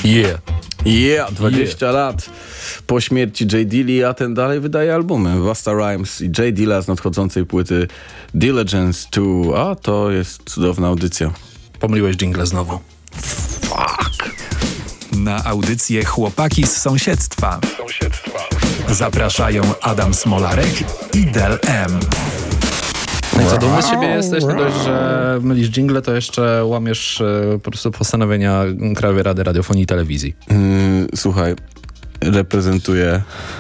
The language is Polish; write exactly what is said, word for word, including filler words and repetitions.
Yeah. Yeah, dwadzieścia yeah. lat po śmierci J. Dilla, a ten dalej wydaje albumy. Busta Rhymes i J. Dilla z nadchodzącej płyty Diligence dwa. A to jest cudowna audycja. Pomyliłeś dżingle znowu. Fuck. Na audycję Chłopaki z sąsiedztwa. sąsiedztwa. Zapraszają Adam Smolarek i Del M. No i co, dumny z siebie jesteś? Nie dość, że mylisz dżingle, to jeszcze łamiesz e, po prostu postanowienia Krajowej Rady Radiofonii i Telewizji. Yy, słuchaj, reprezentuję